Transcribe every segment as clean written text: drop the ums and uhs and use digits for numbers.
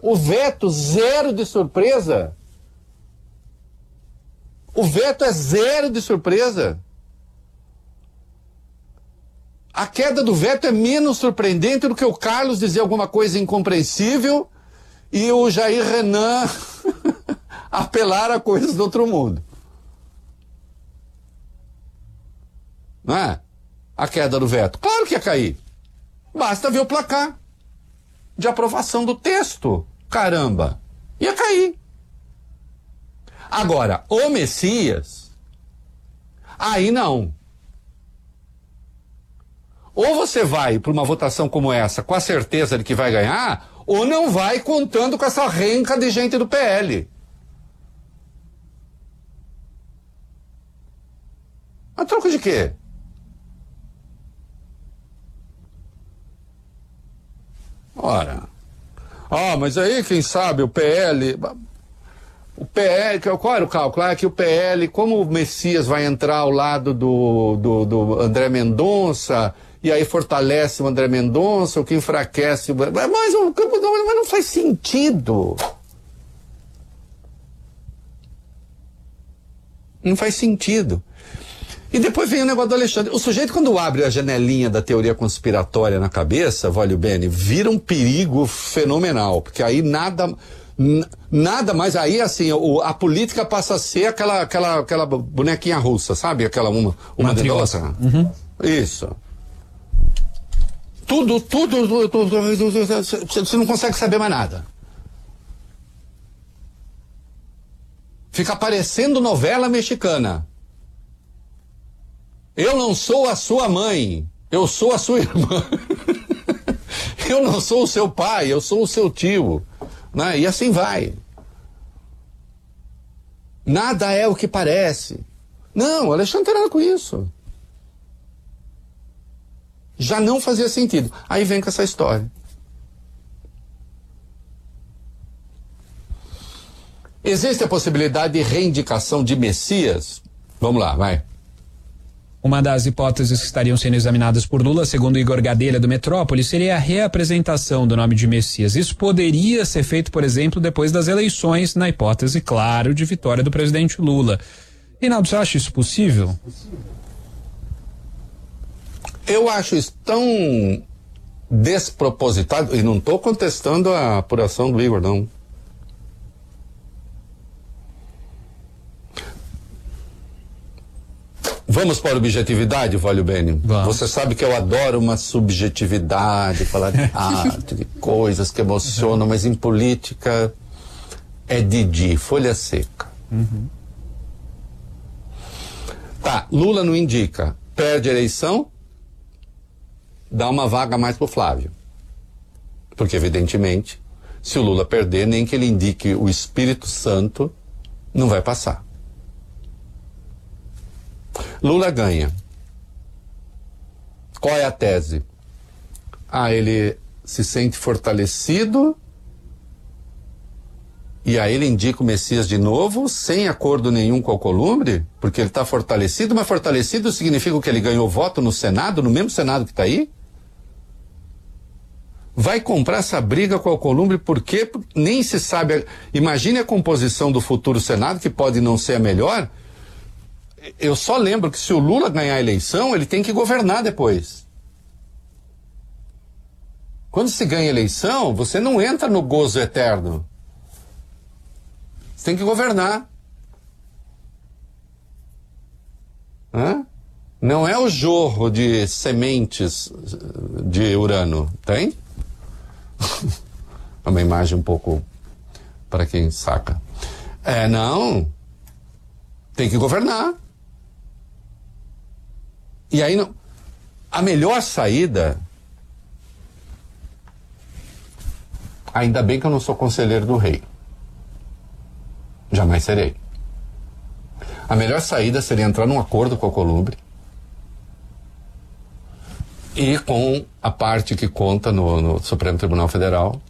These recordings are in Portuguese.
O veto, zero de surpresa. O veto é zero de surpresa. A queda do veto é menos surpreendente do que o Carlos dizer alguma coisa incompreensível e o Jair Renan apelar a coisas do outro mundo. Não é? A queda do veto. Claro que ia cair. Basta ver o placar de aprovação do texto. Caramba. Ia cair. Agora, o Messias, aí não. Ou você vai para uma votação como essa com a certeza de que vai ganhar, ou não vai contando com essa renca de gente do PL. A troco de quê? Ora. Mas aí, quem sabe, o PL... qual era o cálculo? Que o PL, como o Messias vai entrar ao lado do André Mendonça, e aí fortalece o André Mendonça, o que enfraquece... Mas não faz sentido. Não faz sentido. E depois vem o negócio do Alexandre. O sujeito, quando abre a janelinha da teoria conspiratória na cabeça, Vólio Bene, vira um perigo fenomenal, porque aí nada mais, aí assim, a política passa a ser aquela bonequinha russa, sabe? Aquela uma dedosa. Uhum. Isso. Tudo, você não consegue saber mais nada. Fica parecendo novela mexicana. Eu não sou a sua mãe, eu sou a sua irmã. Eu não sou o seu pai, eu sou o seu tio. Né? E assim vai. Nada é o que parece. Não, o Alexandre não tem nada com isso. Já não fazia sentido. Aí vem com essa história. Existe a possibilidade de reindicação de Messias? Vamos lá, vai. Uma das hipóteses que estariam sendo examinadas por Lula, segundo Igor Gadelha do Metrópole, seria a reapresentação do nome de Messias. Isso poderia ser feito, por exemplo, depois das eleições, na hipótese, claro, de vitória do presidente Lula. Reinaldo, você acha isso possível? Eu acho isso tão despropositado, e não estou contestando a apuração do Igor, não. Vamos para a objetividade, Vólio Bene? Vamos. Você sabe que eu adoro uma subjetividade, falar de arte, de coisas que emocionam, mas em política é Didi, folha seca. Uhum. Tá, Lula não indica, perde a eleição, dá uma vaga a mais pro Flávio. Porque, evidentemente, se o Lula perder, nem que ele indique o Espírito Santo, não vai passar. Lula ganha. Qual é a tese? Ele se sente fortalecido e aí ele indica o Messias de novo, sem acordo nenhum com o Alcolumbre, porque ele está fortalecido, mas fortalecido significa que ele ganhou voto no Senado, no mesmo Senado que está aí? Vai comprar essa briga com o Alcolumbre porque nem se sabe. Imagine a composição do futuro Senado, que pode não ser a melhor. Eu só lembro que se o Lula ganhar a eleição, ele tem que governar depois. Quando se ganha a eleição, você não entra no gozo eterno. Você tem que governar. Não é o jorro de sementes de Urano, tem? É uma imagem um pouco para quem saca. Não. Tem que governar. E aí, não, a melhor saída... Ainda bem que eu não sou conselheiro do rei. Jamais serei. A melhor saída seria entrar num acordo com o Alcolumbre e com a parte que conta no Supremo Tribunal Federal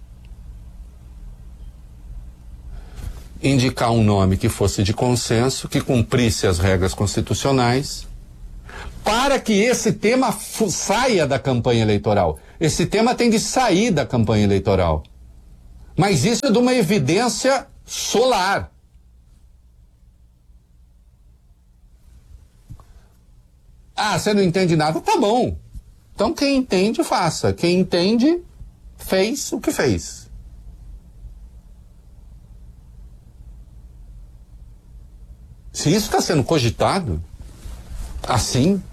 indicar um nome que fosse de consenso, que cumprisse as regras constitucionais, para que esse tema saia da campanha eleitoral. Esse tema tem de sair da campanha eleitoral. Mas isso é de uma evidência solar. Ah, você não entende nada? Tá bom. Então quem entende, faça. Quem entende, fez o que fez. Se isso está sendo cogitado, assim,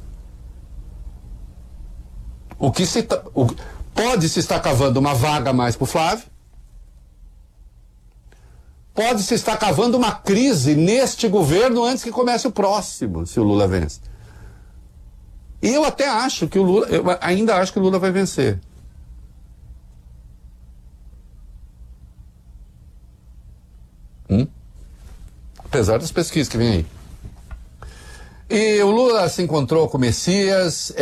pode se estar cavando uma vaga a mais para o Flávio, pode se estar cavando uma crise neste governo antes que comece o próximo, se o Lula vence. E eu até acho que eu ainda acho que o Lula vai vencer. Apesar das pesquisas que vem aí. E o Lula se encontrou com o Messias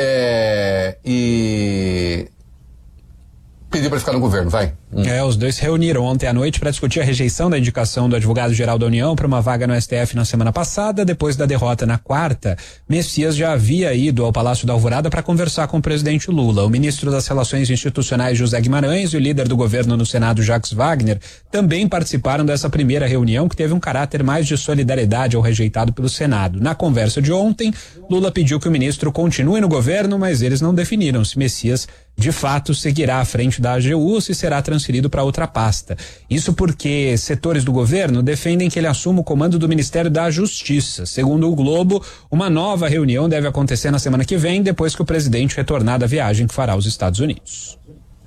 e pediu para ficar no governo, vai. Os dois se reuniram ontem à noite para discutir a rejeição da indicação do advogado-geral da União para uma vaga no STF na semana passada. Depois da derrota na quarta, Messias já havia ido ao Palácio da Alvorada para conversar com o presidente Lula. O ministro das Relações Institucionais, José Guimarães, e o líder do governo no Senado, Jacques Wagner, também participaram dessa primeira reunião, que teve um caráter mais de solidariedade ao rejeitado pelo Senado. Na conversa de ontem, Lula pediu que o ministro continue no governo, mas eles não definiram se Messias de fato seguirá à frente da AGU ou se será transferido para outra pasta. Isso porque setores do governo defendem que ele assuma o comando do Ministério da Justiça. Segundo o Globo, uma nova reunião deve acontecer na semana que vem, depois que o presidente retornar da viagem que fará aos Estados Unidos.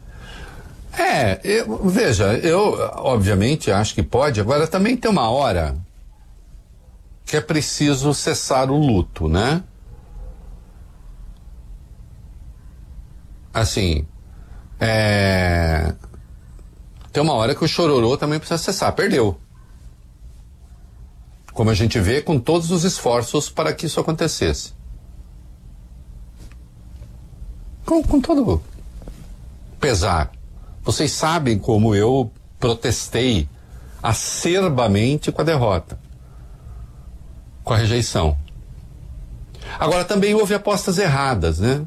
Veja, eu obviamente acho que pode. Agora também tem uma hora que é preciso cessar o luto, né? Assim, tem uma hora que o chororô também precisa cessar. Perdeu. Como a gente vê, com todos os esforços para que isso acontecesse. Com todo pesar. Vocês sabem como eu protestei acerbamente com a derrota, com a rejeição. Agora também houve apostas erradas, né?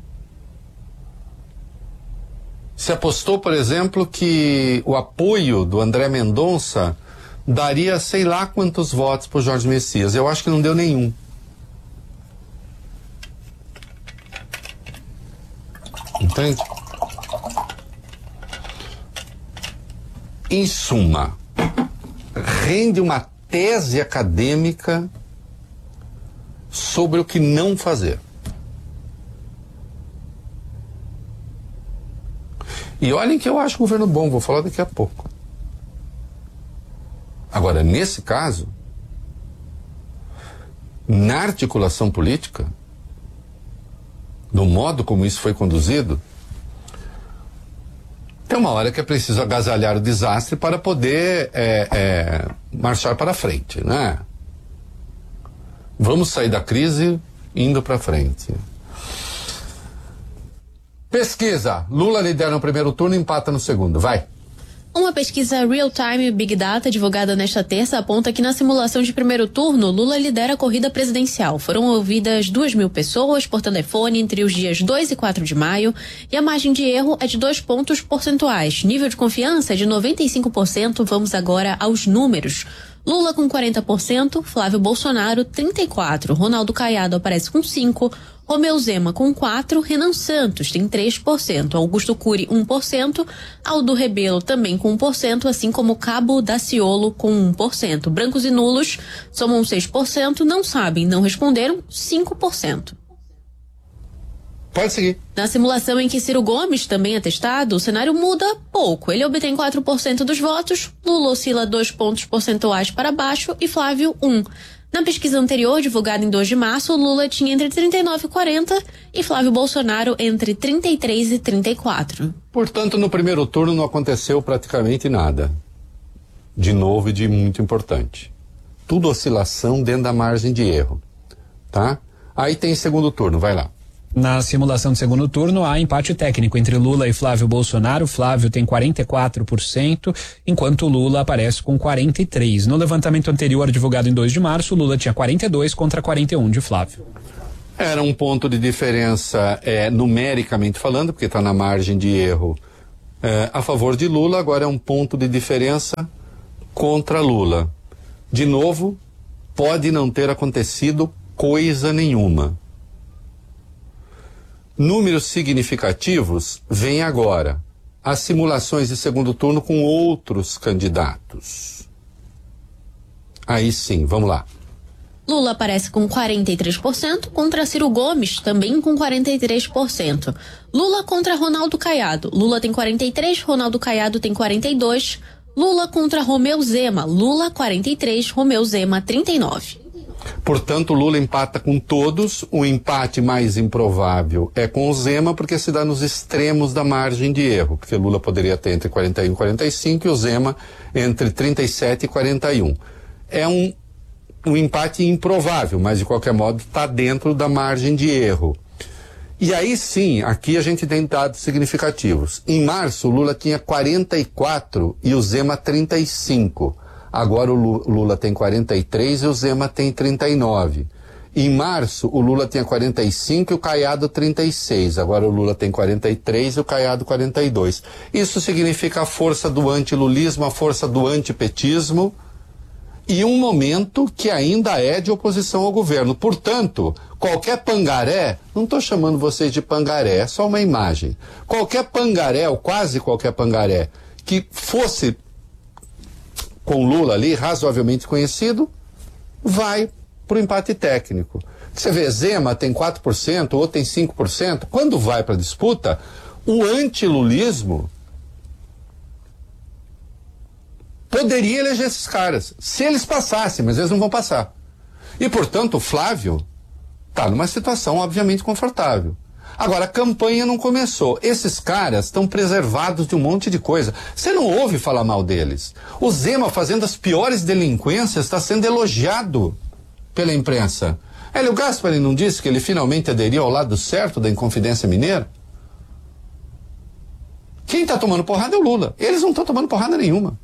Se apostou, por exemplo, que o apoio do André Mendonça daria sei lá quantos votos para o Jorge Messias. Eu acho que não deu nenhum. Entende? Em suma, rende uma tese acadêmica sobre o que não fazer. E olhem que eu acho o governo bom, vou falar daqui a pouco. Agora, nesse caso, na articulação política, no modo como isso foi conduzido, tem uma hora que é preciso agasalhar o desastre para poder marchar para frente, né? Vamos sair da crise indo para frente. Pesquisa. Lula lidera no primeiro turno e empata no segundo. Vai. Uma pesquisa real-time Big Data divulgada nesta terça aponta que na simulação de primeiro turno, Lula lidera a corrida presidencial. Foram ouvidas 2.000 pessoas por telefone entre os dias 2 e 4 de maio e a margem de erro é de 2 pontos percentuais. Nível de confiança é de 95%. Vamos agora aos números. Lula com 40%, Flávio Bolsonaro 34%, Ronaldo Caiado aparece com 5%, Romeu Zema com 4%, Renan Santos tem 3%, Augusto Cury 1%, Aldo Rebelo também com 1%, assim como Cabo Daciolo com 1%. Brancos e nulos somam 6%, não sabem, não responderam 5%. Pode seguir. Na simulação em que Ciro Gomes também é testado, o cenário muda pouco. Ele obtém 4% dos votos, Lula oscila 2 pontos percentuais para baixo e Flávio 1%. Na pesquisa anterior, divulgada em 2 de março, Lula tinha entre 39 e 40 e Flávio Bolsonaro entre 33 e 34. Portanto, no primeiro turno não aconteceu praticamente nada. De novo e de muito importante. Tudo oscilação dentro da margem de erro. Tá? Aí tem segundo turno, vai lá. Na simulação de segundo turno, há empate técnico entre Lula e Flávio Bolsonaro. Flávio tem 44%, enquanto Lula aparece com 43%. No levantamento anterior, divulgado em 2 de março, Lula tinha 42% contra 41% de Flávio. Era um ponto de diferença numericamente falando, porque está na margem de erro a favor de Lula, agora é um ponto de diferença contra Lula. De novo, pode não ter acontecido coisa nenhuma. Números significativos vêm agora. As simulações de segundo turno com outros candidatos. Aí sim, vamos lá. Lula aparece com 43% contra Ciro Gomes, também com 43%. Lula contra Ronaldo Caiado. Lula tem 43%, Ronaldo Caiado tem 42%. Lula contra Romeu Zema. Lula 43%, Romeu Zema 39%. Portanto, Lula empata com todos. O empate mais improvável é com o Zema, porque se dá nos extremos da margem de erro. Porque Lula poderia ter entre 41 e 45 e o Zema entre 37 e 41. É um empate improvável, mas de qualquer modo está dentro da margem de erro. E aí sim, aqui a gente tem dados significativos. Em março, o Lula tinha 44 e o Zema 35. Agora o Lula tem 43 e o Zema tem 39. Em março, o Lula tinha 45 e o Caiado 36. Agora o Lula tem 43 e o Caiado 42. Isso significa a força do antilulismo, a força do antipetismo, e um momento que ainda é de oposição ao governo. Portanto, qualquer pangaré, não estou chamando vocês de pangaré, é só uma imagem. Qualquer pangaré, ou quase qualquer pangaré, que fosse com Lula ali, razoavelmente conhecido, vai para o empate técnico. Você vê, Zema tem 4%, outro tem 5%. Quando vai para a disputa, o antilulismo poderia eleger esses caras, se eles passassem, mas eles não vão passar. E, portanto, o Flávio está numa situação, obviamente, confortável. Agora, a campanha não começou. Esses caras estão preservados de um monte de coisa. Você não ouve falar mal deles. O Zema, fazendo as piores delinquências, está sendo elogiado pela imprensa. Hélio Gaspari não disse que ele finalmente aderiu ao lado certo da Inconfidência Mineira? Quem está tomando porrada é o Lula. Eles não estão tomando porrada nenhuma.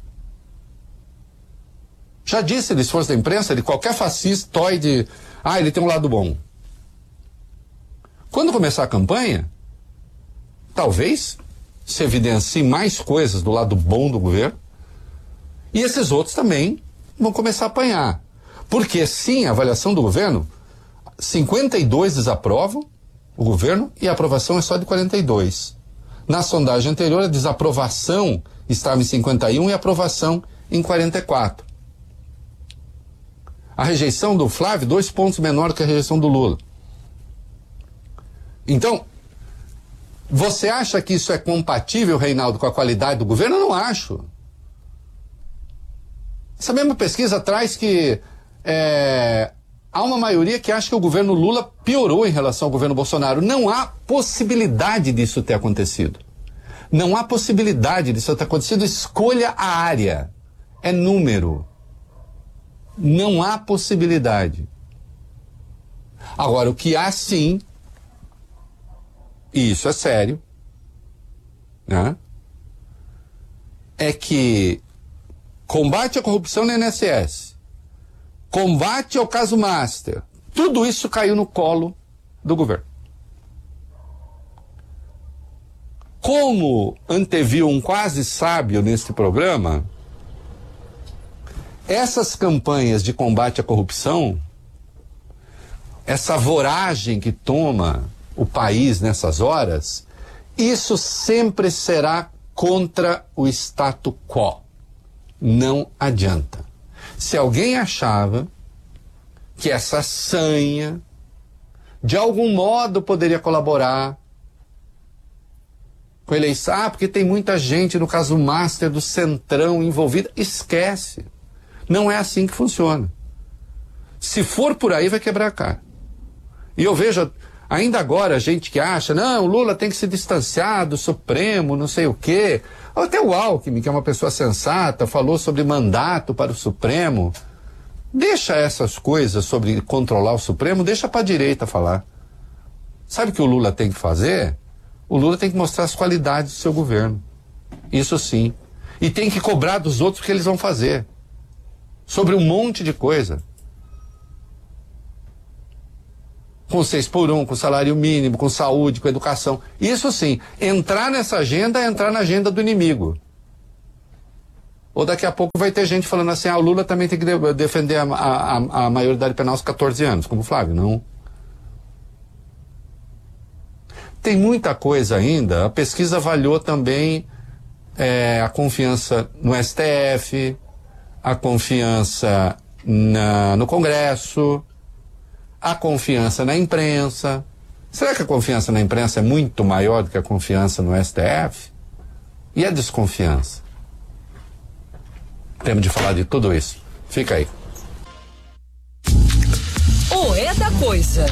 Já disse no esforço da imprensa de qualquer fascistoide, ele tem um lado bom. Quando começar a campanha, talvez se evidencie mais coisas do lado bom do governo, e esses outros também vão começar a apanhar. Porque sim, a avaliação do governo, 52 desaprovam o governo e a aprovação é só de 42. Na sondagem anterior, a desaprovação estava em 51 e a aprovação em 44. A rejeição do Flávio, 2 pontos menor que a rejeição do Lula. Então, você acha que isso é compatível, Reinaldo, com a qualidade do governo? Eu não acho. Essa mesma pesquisa traz que há uma maioria que acha que o governo Lula piorou em relação ao governo Bolsonaro. Não há possibilidade disso ter acontecido. Não há possibilidade disso ter acontecido. Escolha a área. É número. Não há possibilidade. Agora, o que há sim, e isso é sério, né, é que combate à corrupção no INSS, combate ao caso Master, tudo isso caiu no colo do governo. Como anteviu um quase sábio neste programa, essas campanhas de combate à corrupção, essa voragem que toma o país nessas horas, isso sempre será contra o status quo. Não adianta. Se alguém achava que essa sanha de algum modo poderia colaborar com a eleição, porque tem muita gente no caso Master do Centrão envolvida, esquece. Não é assim que funciona. Se for por aí, vai quebrar a cara. E eu vejo ainda agora gente que acha, não, o Lula tem que se distanciar do Supremo, não sei o quê. Até o Alckmin, que é uma pessoa sensata, falou sobre mandato para o Supremo. Deixa essas coisas sobre controlar o Supremo, deixa para a direita falar. Sabe o que o Lula tem que fazer? O Lula tem que mostrar as qualidades do seu governo. Isso sim. E tem que cobrar dos outros o que eles vão fazer. Sobre um monte de coisa. com 6x1, com salário mínimo, com saúde, com educação. Isso sim, entrar nessa agenda é entrar na agenda do inimigo. Ou daqui a pouco vai ter gente falando assim, o Lula também tem que defender a maioridade penal aos 14 anos, como o Flávio, não. Tem muita coisa ainda, a pesquisa avaliou também a confiança no STF, a confiança no Congresso, a confiança na imprensa. Será que a confiança na imprensa é muito maior do que a confiança no STF? E a desconfiança? Temos de falar de tudo isso. Fica aí. O É da Coisa.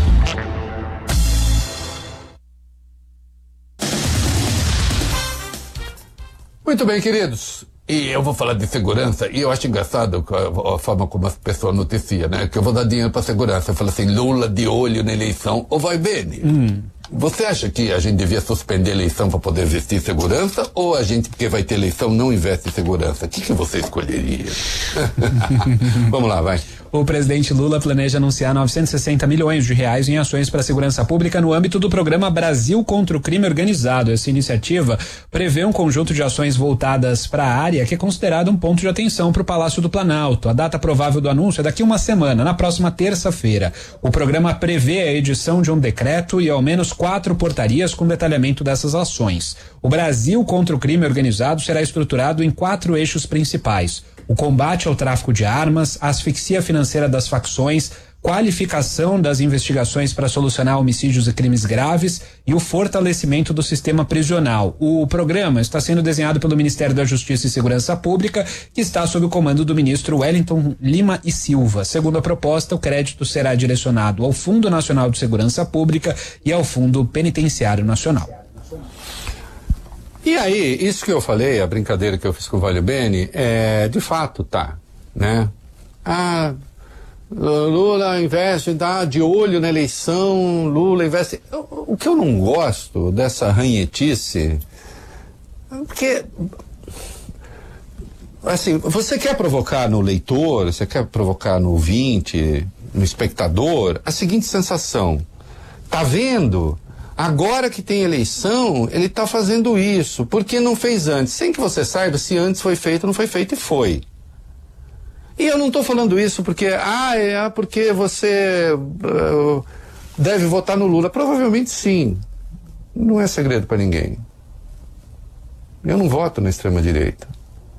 Muito bem, queridos. E eu vou falar de segurança, e eu acho engraçado a forma como as pessoas noticiam, né? Que eu vou dar dinheiro para segurança. Eu falo assim, Lula de olho na eleição, ou vai bem? Você acha que a gente devia suspender a eleição para poder investir em segurança, ou a gente, porque vai ter eleição, não investe em segurança? O que você escolheria? Vamos lá, vai. O presidente Lula planeja anunciar 960 milhões de reais em ações para a segurança pública no âmbito do programa Brasil contra o Crime Organizado. Essa iniciativa prevê um conjunto de ações voltadas para a área que é considerado um ponto de atenção para o Palácio do Planalto. A data provável do anúncio é daqui uma semana, na próxima terça-feira. O programa prevê a edição de um decreto e ao menos 4 portarias com detalhamento dessas ações. O Brasil contra o Crime Organizado será estruturado em 4 eixos principais: o combate ao tráfico de armas, a asfixia financeira das facções, qualificação das investigações para solucionar homicídios e crimes graves e o fortalecimento do sistema prisional. O programa está sendo desenhado pelo Ministério da Justiça e Segurança Pública, que está sob o comando do ministro Wellington Lima e Silva. Segundo a proposta, o crédito será direcionado ao Fundo Nacional de Segurança Pública e ao Fundo Penitenciário Nacional. E aí, isso que eu falei, a brincadeira que eu fiz com o Valio Bene, de fato tá, né? Lula investe, tá de olho na eleição, Lula investe. O que eu não gosto dessa ranhetice, porque, assim, você quer provocar no leitor, você quer provocar no ouvinte, no espectador, a seguinte sensação: tá vendo? Agora que tem eleição, ele está fazendo isso. Por que não fez antes? Sem que você saiba se antes foi feito, não foi feito, e foi. E eu não estou falando isso porque, porque você deve votar no Lula. Provavelmente sim. Não é segredo para ninguém. Eu não voto na extrema-direita.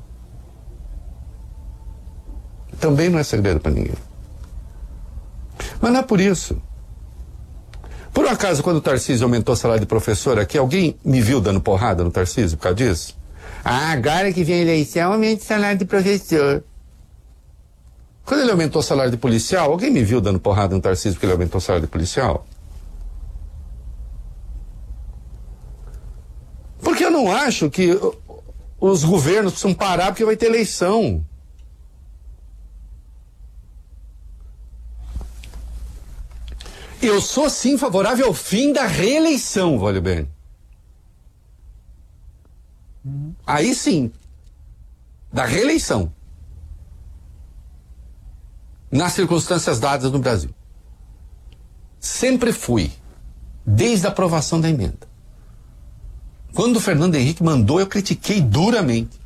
Também não é segredo para ninguém. Mas não é por isso. Por um acaso, quando o Tarcísio aumentou o salário de professor aqui, alguém me viu dando porrada no Tarcísio por causa disso? Agora que vem a eleição, aumenta o salário de professor. Quando ele aumentou o salário de policial, alguém me viu dando porrada no Tarcísio porque ele aumentou o salário de policial? Porque eu não acho que os governos precisam parar porque vai ter eleição. Eu sou sim favorável ao fim da reeleição, Valio Bene. Aí sim, da reeleição. Nas circunstâncias dadas no Brasil. Sempre fui, desde a aprovação da emenda. Quando o Fernando Henrique mandou, eu critiquei duramente.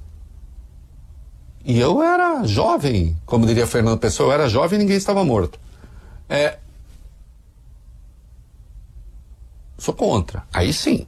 E eu era jovem, como diria Fernando Pessoa, eu era jovem e ninguém estava morto. Sou contra. Aí sim.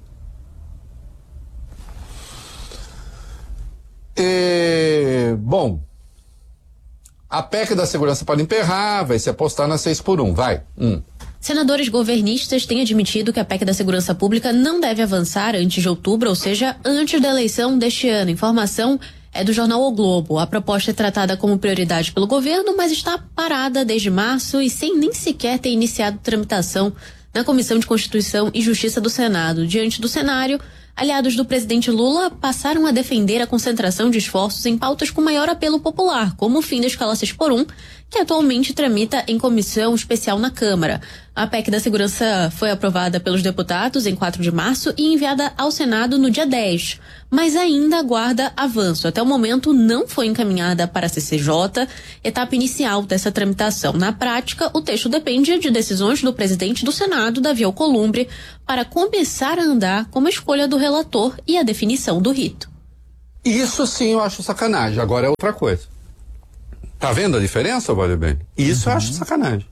Bom, a PEC da segurança pode emperrar, vai se apostar na 6x1, vai. Senadores governistas têm admitido que a PEC da segurança pública não deve avançar antes de outubro, ou seja, antes da eleição deste ano. Informação é do jornal O Globo. A proposta é tratada como prioridade pelo governo, mas está parada desde março e sem nem sequer ter iniciado tramitação na Comissão de Constituição e Justiça do Senado. Diante do cenário, aliados do presidente Lula passaram a defender a concentração de esforços em pautas com maior apelo popular, como o fim da escala 6x1 que atualmente tramita em comissão especial na Câmara. A PEC da Segurança foi aprovada pelos deputados em 4 de março e enviada ao Senado no dia 10, mas ainda aguarda avanço. Até o momento não foi encaminhada para a CCJ, etapa inicial dessa tramitação. Na prática, o texto depende de decisões do presidente do Senado, Davi Alcolumbre, para começar a andar como a escolha do relator e a definição do rito. Isso sim eu acho sacanagem, agora é outra coisa. Tá vendo a diferença, Vale Bem? Isso eu acho sacanagem.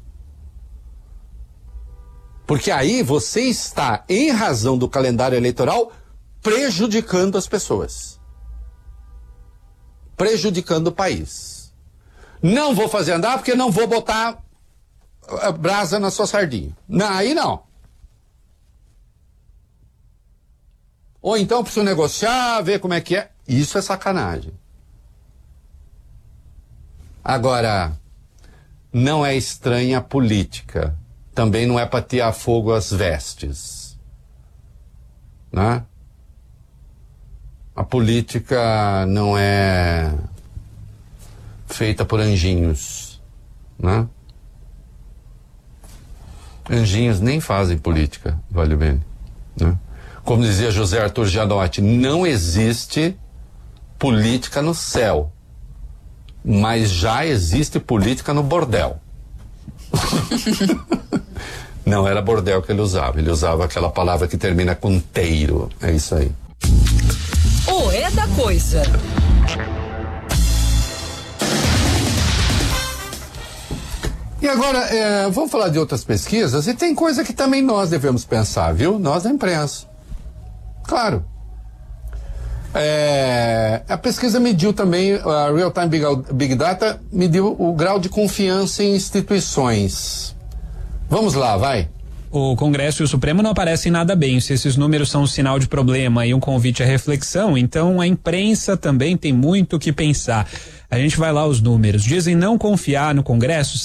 Porque aí você está, em razão do calendário eleitoral, prejudicando as pessoas. Prejudicando o país. Não vou fazer andar porque não vou botar a brasa na sua sardinha. Não, aí não. Ou então preciso negociar, ver como é que é. Isso é sacanagem. Agora, não é estranha a política. Também não é para tirar fogo às vestes. Né? A política não é feita por anjinhos. Né? Anjinhos nem fazem política, Vale bem. Né? Como dizia José Arthur Gianotti, não existe política no céu, mas já existe política no bordel. Não era bordel que ele usava aquela palavra que termina com teiro, é isso aí. O É da Coisa. E agora, vamos falar de outras pesquisas, e tem coisa que também nós devemos pensar, viu? Nós da imprensa. Claro. A pesquisa mediu também, a Real Time Big Data mediu o grau de confiança em instituições. Vamos lá, vai. O Congresso e o Supremo não aparecem nada bem. Se esses números são um sinal de problema e um convite à reflexão, então a imprensa também tem muito o que pensar. A gente vai lá os números. Dizem não confiar no Congresso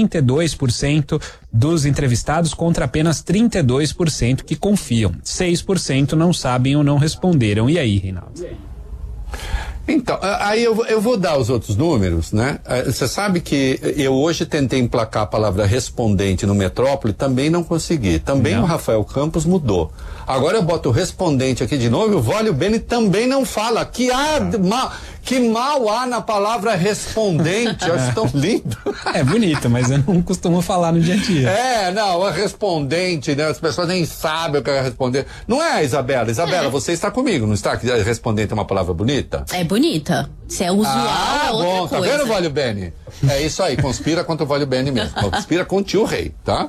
62% dos entrevistados contra apenas 32% que confiam. 6% não sabem ou não responderam. E aí, Reinaldo? Então, aí eu vou dar os outros números, né? Você sabe que eu hoje tentei emplacar a palavra respondente no Metrópole, também não consegui. Também o Rafael Campos mudou. Agora eu boto o respondente aqui de novo e o Vólio Bene também não fala. Que mal há na palavra respondente, eu acho tão lindo. É bonito, mas eu não costumo falar no dia a dia. Não, é respondente, né? As pessoas nem sabem o que é responder. Não é, Isabela? Isabela, você está comigo, não está? Que respondente é uma palavra bonita? É bonita. Se é usual, é outra bom, coisa. Tá vendo, Vólio Bene? É isso aí, conspira contra o Vólio Bene mesmo. Conspira com o tio Rei, tá?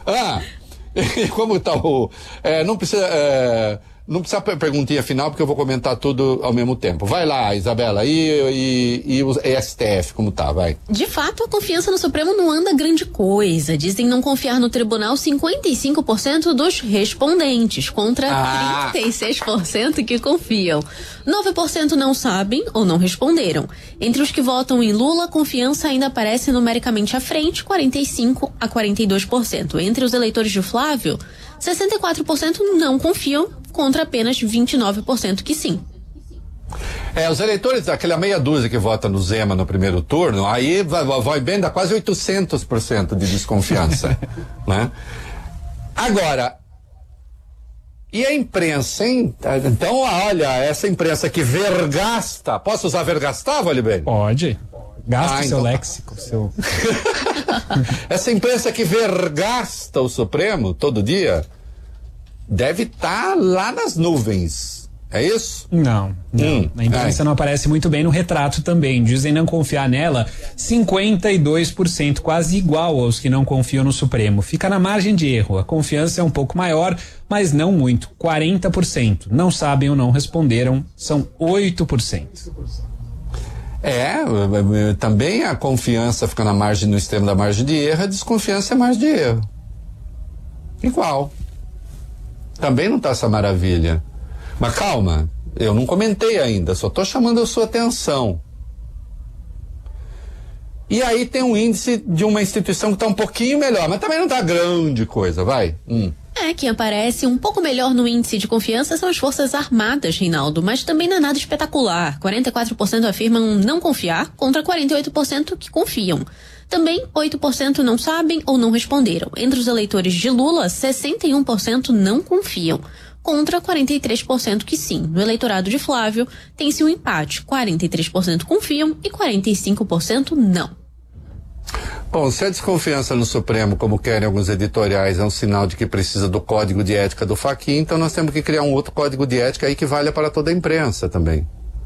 Como tá o... Não precisa perguntinha final, porque eu vou comentar tudo ao mesmo tempo. Vai lá, Isabela, e o STF, como tá, vai. De fato, a confiança no Supremo não anda grande coisa. Dizem não confiar no tribunal 55% dos respondentes, contra 36% que confiam. 9% não sabem ou não responderam. Entre os que votam em Lula, a confiança ainda aparece numericamente à frente, 45% a 42%. Entre os eleitores de Flávio, 64% não confiam, contra apenas 29% que sim. Os eleitores daquela meia dúzia que vota no Zema no primeiro turno, aí vai bem, dá quase 800% de desconfiança. Né? Agora, e a imprensa, hein? Então, olha, essa imprensa que vergasta, posso usar vergastar, Vale bem? Pode. Gasta seu então léxico, seu... Essa imprensa que vergasta o Supremo todo dia deve estar lá nas nuvens. É isso? Não. A imprensa não aparece muito bem no retrato também. Dizem não confiar nela 52%, quase igual aos que não confiam no Supremo. Fica na margem de erro. A confiança é um pouco maior, mas não muito. 40%. Não sabem ou não responderam, são 8%. Também a confiança fica no extremo da margem de erro, a desconfiança é margem de erro. Igual. Também não tá essa maravilha. Mas calma, eu não comentei ainda, só tô chamando a sua atenção. E aí tem um índice de uma instituição que tá um pouquinho melhor, mas também não tá grande coisa, vai. Quem aparece um pouco melhor no índice de confiança são as Forças Armadas, Reinaldo, mas também não é nada espetacular. 44% afirmam não confiar, contra 48% que confiam. Também 8% não sabem ou não responderam. Entre os eleitores de Lula, 61% não confiam, contra 43% que sim. No eleitorado de Flávio, tem-se um empate. 43% confiam e 45% não. Bom, se a desconfiança no Supremo, como querem alguns editoriais, é um sinal de que precisa do código de ética do Fachin, então nós temos que criar um outro código de ética aí que valha para toda a imprensa também.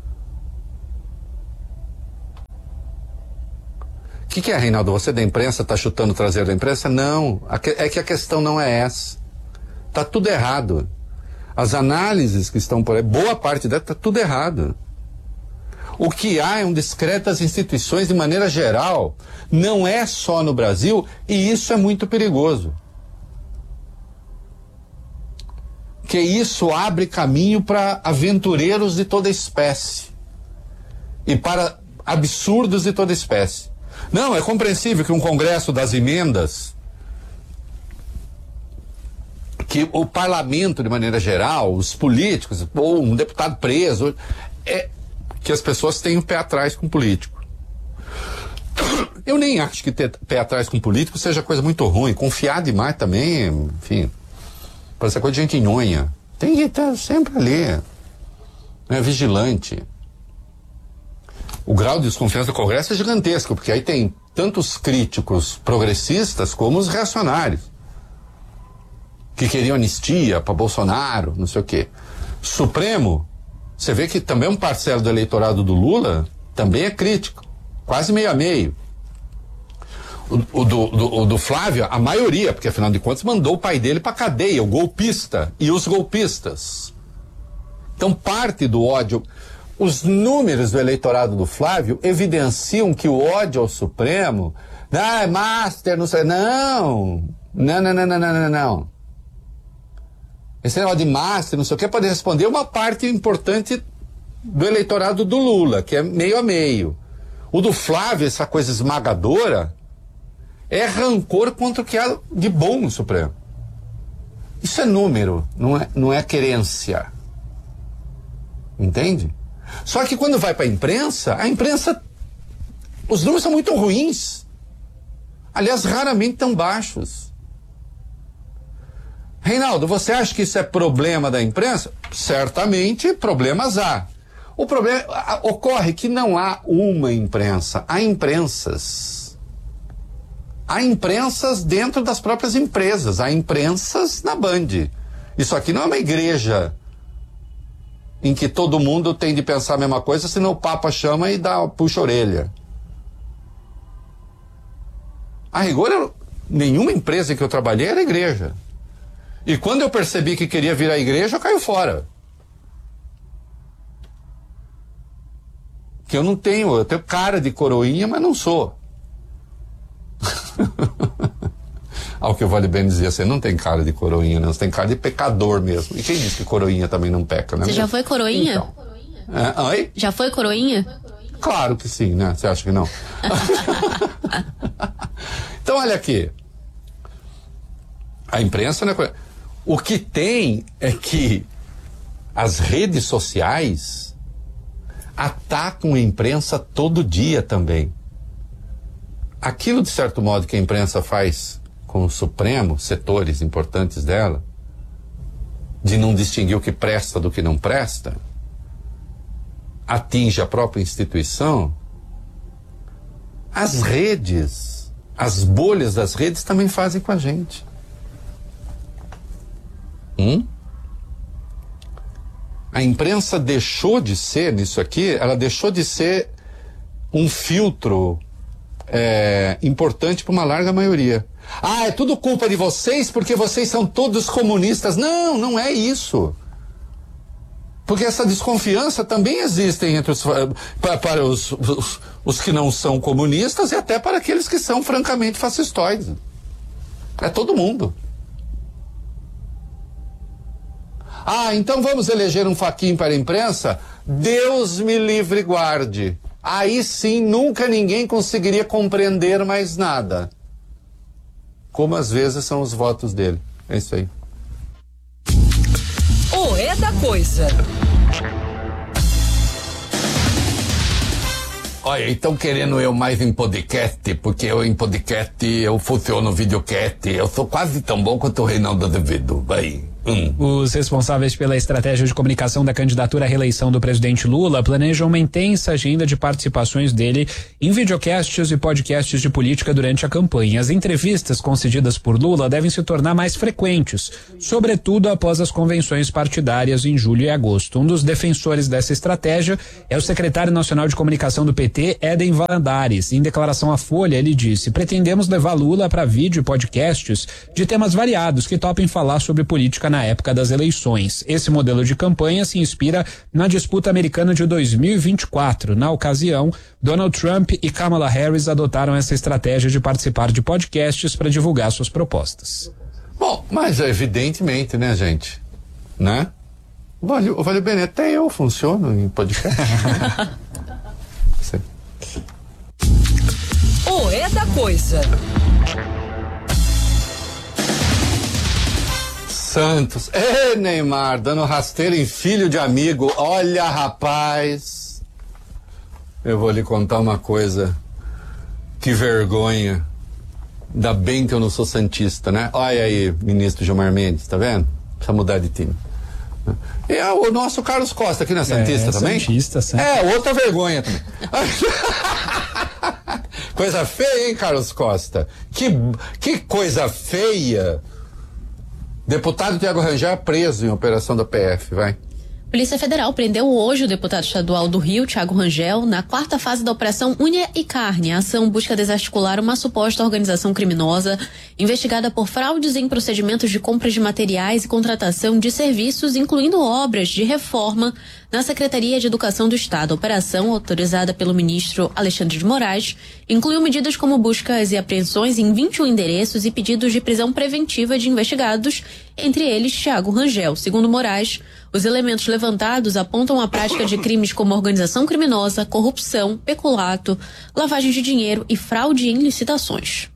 O que é, Reinaldo? Você da imprensa está chutando o traseiro da imprensa? Não, é que a questão não é essa. Está tudo errado. As análises que estão por aí, boa parte dela está tudo errado. O que há é um descrédito das instituições de maneira geral, não é só no Brasil, e isso é muito perigoso. Que isso abre caminho para aventureiros de toda espécie e para absurdos de toda espécie. Não, é compreensível que um congresso das emendas, que o parlamento de maneira geral, os políticos, ou um deputado preso, que as pessoas têm o pé atrás com político. Eu nem acho que ter pé atrás com político seja coisa muito ruim. Confiar demais também, enfim, parece coisa de gente nhonha. Tem que estar sempre ali, né, vigilante. O grau de desconfiança do Congresso é gigantesco, porque aí tem tantos críticos progressistas como os reacionários, que queriam anistia para Bolsonaro, não sei o quê. Supremo, você vê que também um parcelo do eleitorado do Lula também é crítico, quase meio a meio. O do Flávio, a maioria, porque afinal de contas mandou o pai dele para cadeia, o golpista e os golpistas. Então parte do ódio, os números do eleitorado do Flávio evidenciam que o ódio ao Supremo, é master, não sei, não. Esse negócio de master, não sei o que, pode responder uma parte importante do eleitorado do Lula, que é meio a meio. O do Flávio, essa coisa esmagadora, é rancor contra o que há de bom no Supremo. Isso é número, não é querência. Entende? Só que quando vai para a imprensa, os números são muito ruins. Aliás, raramente tão baixos. Reinaldo, você acha que isso é problema da imprensa? Certamente problemas há. O problema ocorre que não há uma imprensa, há imprensas. Há imprensas dentro das próprias empresas, há imprensas na Band. Isso aqui não é uma igreja em que todo mundo tem de pensar a mesma coisa, senão o Papa chama e puxa a orelha. A rigor, nenhuma empresa em que eu trabalhei era igreja. E quando eu percebi que queria vir à igreja, eu caí fora. Que eu tenho cara de coroinha, mas não sou. Ao que o Vale Bem dizia, você não tem cara de coroinha, não, você tem cara de pecador mesmo. E quem diz que coroinha também não peca, né? Você já foi coroinha? Então. Oi? Já foi coroinha? Claro que sim, né? Você acha que não? Então, olha aqui. A imprensa não é... O que tem é que as redes sociais atacam a imprensa todo dia também. Aquilo, de certo modo, que a imprensa faz com o Supremo, setores importantes dela, de não distinguir o que presta do que não presta, atinge a própria instituição. As redes, as bolhas das redes também fazem com a gente. A imprensa deixou de ser, nisso aqui, ela deixou de ser um filtro importante para uma larga maioria. É tudo culpa de vocês porque vocês são todos comunistas. Não, não é isso. Porque essa desconfiança também existe entre para os que não são comunistas e até para aqueles que são francamente fascistoides. É todo mundo. Então vamos eleger um Fachin para a imprensa? Deus me livre e guarde. Aí sim, nunca ninguém conseguiria compreender mais nada. Como às vezes são os votos dele. É isso aí. coisa. Olha, estão querendo eu mais em podcast, porque eu em podcast eu funciono videocast, eu sou quase tão bom quanto o Reinaldo Azevedo, vai. Os responsáveis pela estratégia de comunicação da candidatura à reeleição do presidente Lula planejam uma intensa agenda de participações dele em videocasts e podcasts de política durante a campanha. As entrevistas concedidas por Lula devem se tornar mais frequentes, sobretudo após as convenções partidárias em julho e agosto. Um dos defensores dessa estratégia é o secretário nacional de comunicação do PT, Éden Valadares. Em declaração à Folha, ele disse: pretendemos levar Lula para vídeo e podcasts de temas variados que topem falar sobre política na época das eleições. Esse modelo de campanha se inspira na disputa americana de 2024. Na ocasião, Donald Trump e Kamala Harris adotaram essa estratégia de participar de podcasts para divulgar suas propostas. Bom, mas evidentemente, né, gente? Né? O Vale Bene, até eu funciono em podcast. O É da Coisa. Santos. Neymar, dando rasteira em filho de amigo. Olha, rapaz. Eu vou lhe contar uma coisa. Que vergonha. Ainda bem que eu não sou santista, né? Olha aí, ministro Gilmar Mendes, tá vendo? Precisa mudar de time. E o nosso Carlos Costa aqui na Santista também? Santista, sim. Outra vergonha também. Coisa feia, hein, Carlos Costa? Que coisa feia. Deputado Tiago Rangel preso em operação da PF, vai. Polícia Federal prendeu hoje o deputado estadual do Rio, Tiago Rangel, na quarta fase da Operação Unha e Carne. A ação busca desarticular uma suposta organização criminosa investigada por fraudes em procedimentos de compra de materiais e contratação de serviços, incluindo obras de reforma na Secretaria de Educação do Estado. A operação, autorizada pelo ministro Alexandre de Moraes, incluiu medidas como buscas e apreensões em 21 endereços e pedidos de prisão preventiva de investigados, entre eles Tiago Rangel. Segundo Moraes, os elementos levantados apontam a prática de crimes como organização criminosa, corrupção, peculato, lavagem de dinheiro e fraude em licitações.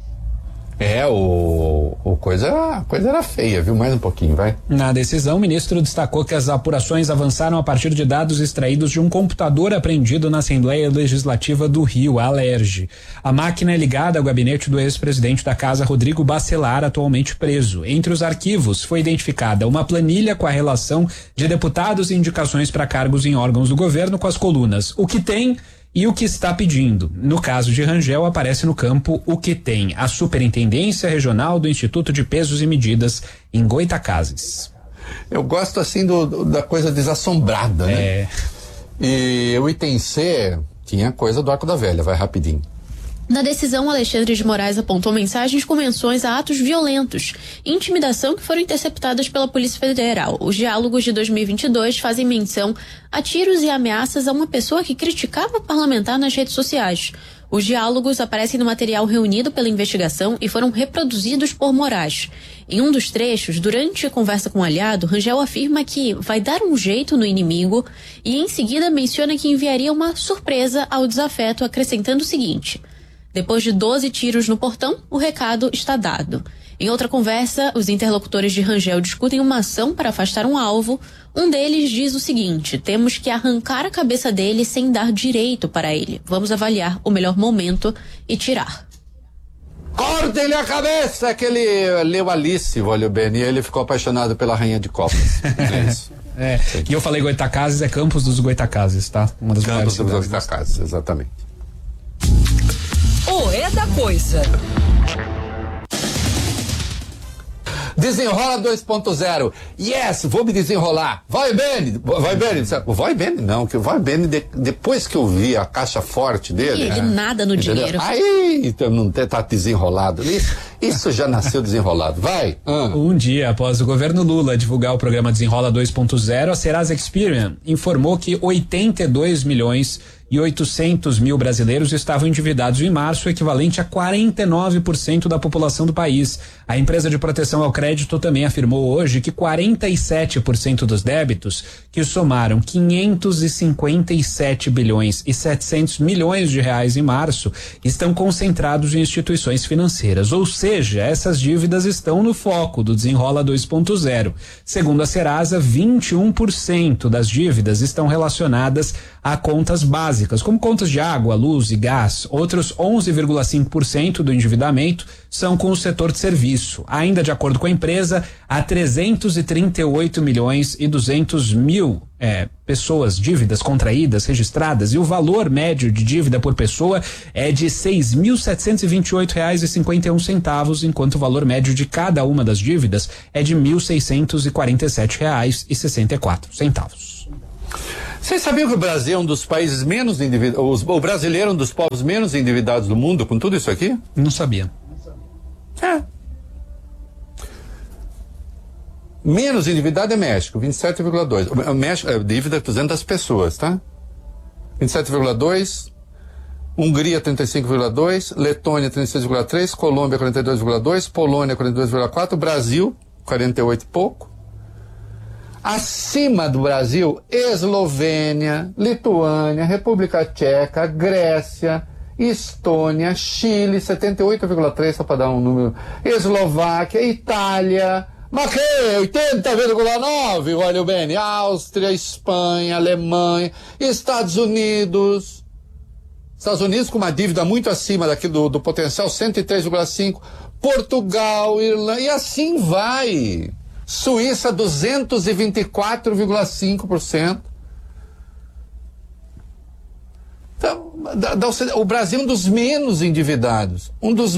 A coisa era feia, viu? Mais um pouquinho, vai. Na decisão, o ministro destacou que as apurações avançaram a partir de dados extraídos de um computador apreendido na Assembleia Legislativa do Rio, a Alerj. A máquina é ligada ao gabinete do ex-presidente da Casa, Rodrigo Bacelar, atualmente preso. Entre os arquivos foi identificada uma planilha com a relação de deputados e indicações para cargos em órgãos do governo, com as colunas "o que tem" e "o que está pedindo". No caso de Rangel, aparece no campo "o que tem" a Superintendência Regional do Instituto de Pesos e Medidas em Goitacazes. Eu gosto assim da coisa desassombrada, né? E o item C tinha coisa do Arco da Velha, vai rapidinho. Na decisão, Alexandre de Moraes apontou mensagens com menções a atos violentos e intimidação que foram interceptadas pela Polícia Federal. Os diálogos de 2022 fazem menção a tiros e ameaças a uma pessoa que criticava o parlamentar nas redes sociais. Os diálogos aparecem no material reunido pela investigação e foram reproduzidos por Moraes. Em um dos trechos, durante a conversa com o aliado, Rangel afirma que vai dar um jeito no inimigo e em seguida menciona que enviaria uma surpresa ao desafeto, acrescentando o seguinte: depois de 12 tiros no portão, o recado está dado. Em outra conversa, os interlocutores de Rangel discutem uma ação para afastar um alvo. Um deles diz o seguinte: temos que arrancar a cabeça dele sem dar direito para ele. Vamos avaliar o melhor momento e tirar. Cortem-lhe a cabeça! Que ele leu Alice, olha bem, e ele ficou apaixonado pela Rainha de Copas. É isso. E eu falei Goitacazes, é Campos dos Goitacazes, tá? Uma das Campos dos cidades. Goitacazes, exatamente. O É da Coisa. Desenrola 2.0. Yes, vou me desenrolar. Vai, Beni. Vai, Beni. Vai, Beni, não. Que o Vai, Beni, depois que eu vi a caixa forte dele. Ele nada no entendeu? dinheiro. Aí, então não tá desenrolado. Isso já nasceu desenrolado. Vai. Um dia após o governo Lula divulgar o programa Desenrola 2.0, a Serasa Experian informou que 82.800.000 brasileiros estavam endividados em março, equivalente a 49% da população do país. A empresa de proteção ao crédito também afirmou hoje que 47% dos débitos, que somaram 557 bilhões e 700 milhões de reais em março, estão concentrados em instituições financeiras. Ou seja, seja, essas dívidas estão no foco do Desenrola 2.0. Segundo a Serasa, 21% das dívidas estão relacionadas a contas básicas, como contas de água, luz e gás. Outros 11,5% do endividamento são com o setor de serviço. Ainda de acordo com a empresa, há 338 milhões e 200 mil pessoas, dívidas contraídas, registradas, e o valor médio de dívida por pessoa é de R$6.728,51, enquanto o valor médio de cada uma das dívidas é de R$1.647,64. Vocês sabiam que o Brasil é um dos países menos endividados, o brasileiro é um dos povos menos endividados do mundo com tudo isso aqui? Não sabia. Menos endividado é México, 27,2. México é dívida 200 pessoas, tá? 27,2. Hungria 35,2, Letônia 36,3, Colômbia 42,2, Polônia 42,4, Brasil 48 e pouco. Acima do Brasil, Eslovênia, Lituânia, República Tcheca, Grécia, Estônia, Chile 78,3, só para dar um número, Eslováquia, Itália, mas que 80,9, olha bem, Áustria, Espanha, Alemanha, Estados Unidos com uma dívida muito acima daquilo do potencial, 103,5, Portugal, Irlanda, e assim vai. Suíça 224,5%. Então, o Brasil é um dos menos endividados,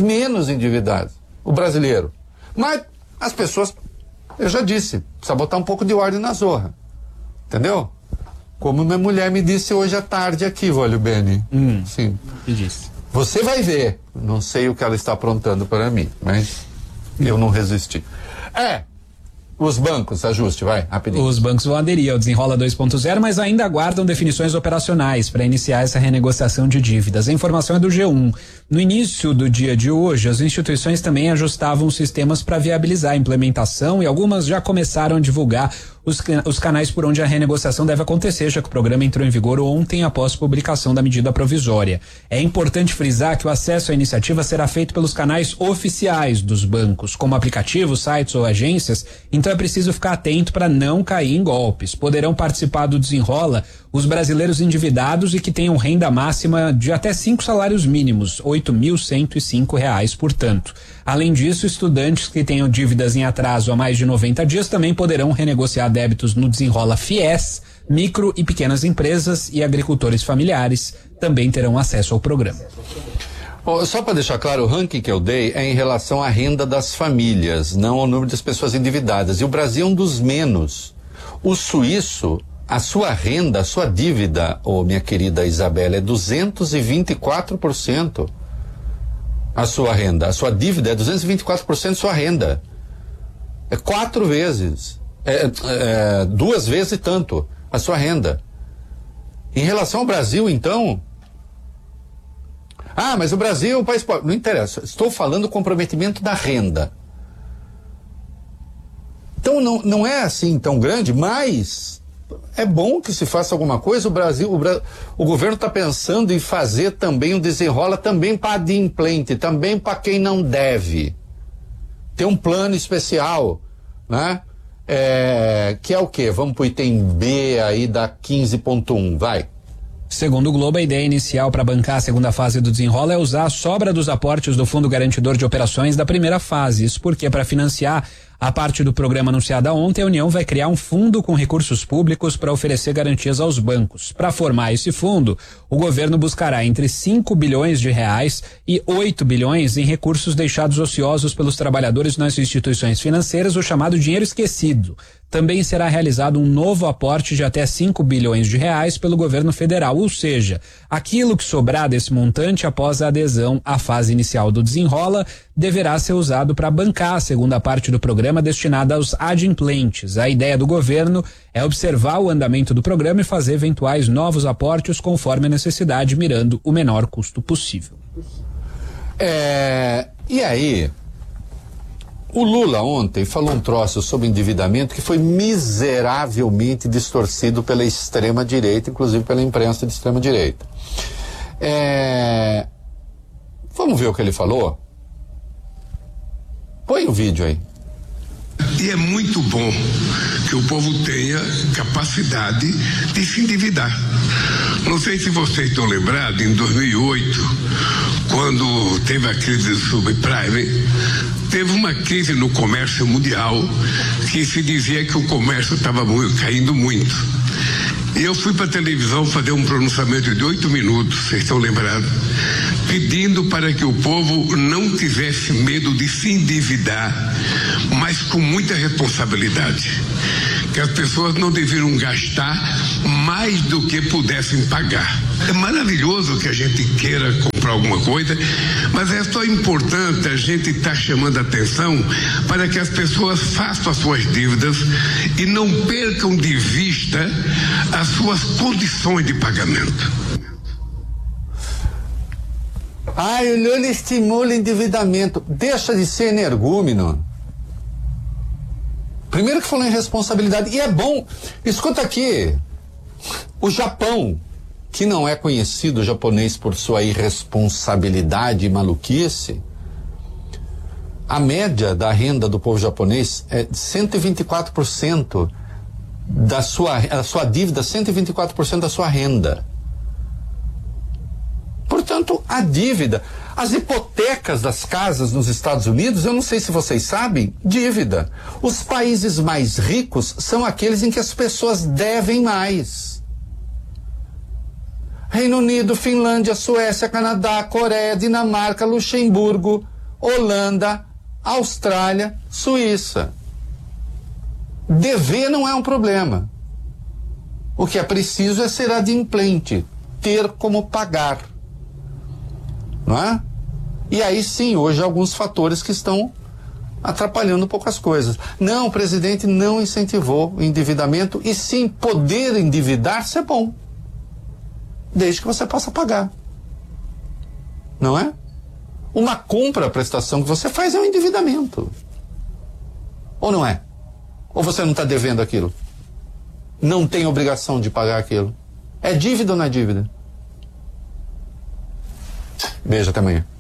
o brasileiro. Mas as pessoas, eu já disse, precisa botar um pouco de ordem na zorra, entendeu? Como minha mulher me disse hoje à tarde aqui, Volio Bene. Sim. Que disse? Você vai ver, não sei o que ela está aprontando para mim, mas eu não resisti. Os bancos, ajuste, vai, rapidinho. Os bancos vão aderir ao Desenrola 2.0, mas ainda aguardam definições operacionais para iniciar essa renegociação de dívidas. A informação é do G1. No início do dia de hoje, as instituições também ajustavam sistemas para viabilizar a implementação e algumas já começaram a divulgar os canais por onde a renegociação deve acontecer, já que o programa entrou em vigor ontem após publicação da medida provisória. É importante frisar que o acesso à iniciativa será feito pelos canais oficiais dos bancos, como aplicativos, sites ou agências, então é preciso ficar atento para não cair em golpes. Poderão participar do Desenrola os brasileiros endividados e que tenham renda máxima de até 5 salários mínimos, R$8.105, portanto. Além disso, estudantes que tenham dívidas em atraso há mais de 90 dias também poderão renegociar débitos no Desenrola FIES, micro e pequenas empresas e agricultores familiares também terão acesso ao programa. Só para deixar claro, o ranking que eu dei é em relação à renda das famílias, não ao número das pessoas endividadas. E o Brasil é um dos menos. O suíço, a sua renda, a sua dívida, minha querida Isabela, é 224%. A sua renda, a sua dívida é 224% da sua renda. É 4 vezes, 2 vezes e tanto a sua renda. Em relação ao Brasil, então, mas o Brasil é um país pobre. Não interessa, estou falando do comprometimento da renda. Então não é assim tão grande, mas é bom que se faça alguma coisa. O governo está pensando em fazer também um Desenrola também para adimplente, também para quem não deve. Tem um plano especial, né? Que é o quê? Vamos pro item B aí da 15.1, vai. Segundo o Globo, a ideia inicial para bancar a segunda fase do Desenrola é usar a sobra dos aportes do Fundo Garantidor de Operações da primeira fase. Isso porque, para financiar a parte do programa anunciada ontem, a União vai criar um fundo com recursos públicos para oferecer garantias aos bancos. Para formar esse fundo, o governo buscará entre 5 bilhões de reais e 8 bilhões em recursos deixados ociosos pelos trabalhadores nas instituições financeiras, o chamado dinheiro esquecido. Também será realizado um novo aporte de até 5 bilhões de reais pelo governo federal, ou seja, aquilo que sobrar desse montante após a adesão à fase inicial do Desenrola deverá ser usado para bancar a segunda parte do programa destinada aos adimplentes. A ideia do governo é observar o andamento do programa e fazer eventuais novos aportes conforme a necessidade, mirando o menor custo possível. E aí, o Lula ontem falou um troço sobre endividamento que foi miseravelmente distorcido pela extrema-direita, inclusive pela imprensa de extrema-direita. Vamos ver o que ele falou? vídeo aí. E é muito bom que o povo tenha capacidade de se endividar. Não sei se vocês estão lembrados, em 2008, quando teve a crise do subprime, teve uma crise no comércio mundial que se dizia que o comércio estava caindo muito. E eu fui para a televisão fazer um pronunciamento de 8 minutos, vocês estão lembrados, pedindo para que o povo não tivesse medo de se endividar, mas com muita responsabilidade. Que as pessoas não deveriam gastar mais do que pudessem pagar. É maravilhoso que a gente queira comprar alguma coisa, mas é só importante a gente estar chamando a atenção para que as pessoas façam as suas dívidas e não percam de vista as suas condições de pagamento. Ai, o Lula estimula endividamento. Deixa de ser energúmeno. Primeiro que falou em responsabilidade. E é bom. Escuta aqui. O Japão, que não é conhecido japonês por sua irresponsabilidade e maluquice, a média da renda do povo japonês é 124% da sua dívida, 124% da sua renda. Portanto, a dívida, as hipotecas das casas nos Estados Unidos, eu não sei se vocês sabem, dívida. Os países mais ricos são aqueles em que as pessoas devem mais. Reino Unido, Finlândia, Suécia, Canadá, Coreia, Dinamarca, Luxemburgo, Holanda, Austrália, Suíça. Dever não é um problema. O que é preciso é ser adimplente, ter como pagar. Não é? E aí sim, hoje há alguns fatores que estão atrapalhando um pouco as coisas. Não, o presidente não incentivou o endividamento, e sim, poder endividar-se é bom, desde que você possa pagar. Não é? Uma compra, a prestação que você faz é um endividamento. Ou não é? Ou você não está devendo aquilo? Não tem obrigação de pagar aquilo? É dívida ou não é dívida? Beijo, até amanhã.